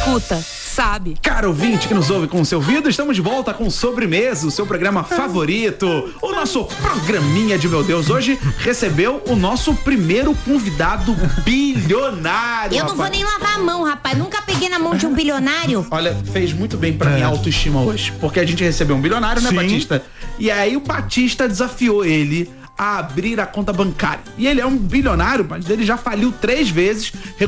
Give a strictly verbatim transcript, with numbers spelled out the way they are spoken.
escuta, sabe. Caro ouvinte que nos ouve com o seu ouvido, estamos de volta com Sobremesa, o seu programa favorito, o nosso programinha de meu Deus. Hoje recebeu o nosso primeiro convidado bilionário. Eu não rapaz. vou nem lavar a mão, rapaz. Nunca peguei na mão de um bilionário. Olha, fez muito bem pra minha autoestima hoje, porque a gente recebeu um bilionário, né, Sim. Batista? E aí o Batista desafiou ele a abrir a conta bancária. E ele é um bilionário, mas ele já faliu três vezes,